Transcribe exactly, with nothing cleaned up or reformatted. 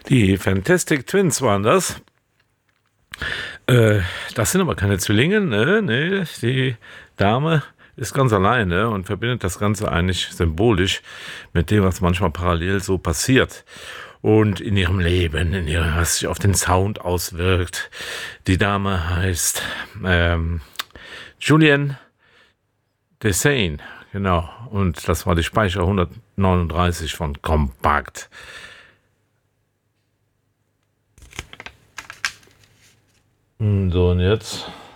Die Fantastic Twins waren das. Äh, das sind aber keine Zwillinge, ne? Nee, die Dame ist ganz alleine und verbindet das Ganze eigentlich symbolisch mit dem, was manchmal parallel so passiert. Und in ihrem Leben, in ihrem, was sich auf den Sound auswirkt. Die Dame heißt ähm, Julian Desane, genau. Und das war die Speicher hundertneununddreißig von Kompakt. So, und jetzt